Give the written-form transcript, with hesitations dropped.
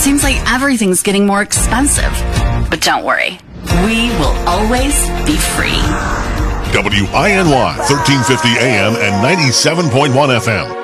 Seems like everything's getting more expensive. But don't worry, we will always be free. WINY 1350 AM and 97.1 FM.